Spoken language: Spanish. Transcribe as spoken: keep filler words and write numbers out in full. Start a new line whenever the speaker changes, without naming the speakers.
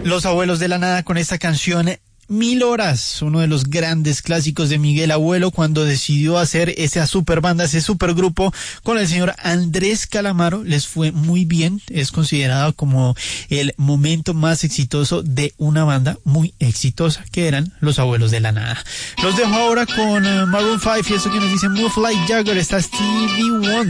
Los Abuelos de la Nada con esta canción Mil Horas, uno de los grandes clásicos de Miguel Abuelo cuando decidió hacer esa super banda, ese supergrupo con el señor Andrés Calamaro. Les fue muy bien, es considerado como el momento más exitoso de una banda muy exitosa que eran Los Abuelos de la Nada. Los dejo ahora con uh, Maroon five y eso que nos dice Move Like Jagger, está Stevie Wonder.